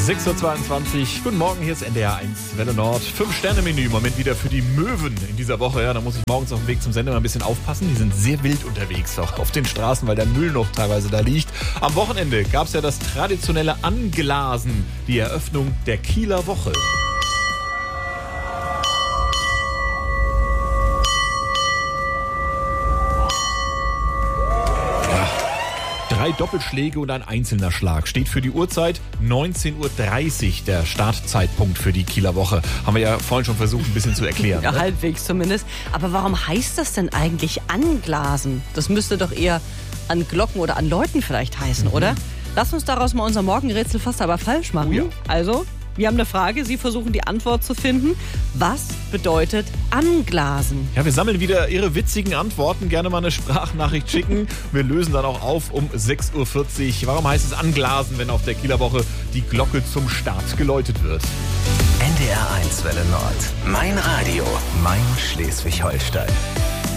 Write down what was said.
6.22 Uhr. Guten Morgen, hier ist NDR 1 Welle Nord. 5-Sterne-Menü im Moment wieder für die Möwen in dieser Woche. Ja, da muss ich morgens auf dem Weg zum Sender mal ein bisschen aufpassen. Die sind sehr wild unterwegs, auch auf den Straßen, weil der Müll noch teilweise da liegt. Am Wochenende gab es ja das traditionelle Anglasen, die Eröffnung der Kieler Woche. 3 Doppelschläge und ein einzelner Schlag. Steht für die Uhrzeit 19.30 Uhr, der Startzeitpunkt für die Kieler Woche. Haben wir ja vorhin schon versucht, ein bisschen zu erklären. Ja, ne? halbwegs zumindest. Aber warum heißt das denn eigentlich anglasen? Das müsste doch eher an Glocken oder an Läuten vielleicht heißen, oder? Lass uns daraus mal unser Morgenrätsel fast aber falsch machen. Oh ja. Also, wir haben eine Frage, Sie versuchen die Antwort zu finden. Was bedeutet anglasen? Ja, wir sammeln wieder Ihre witzigen Antworten. Gerne mal eine Sprachnachricht schicken. Wir lösen dann auch auf um 6.40 Uhr. Warum heißt es anglasen, wenn auf der Kieler Woche die Glocke zum Start geläutet wird? NDR 1 Welle Nord. Mein Radio. Mein Schleswig-Holstein.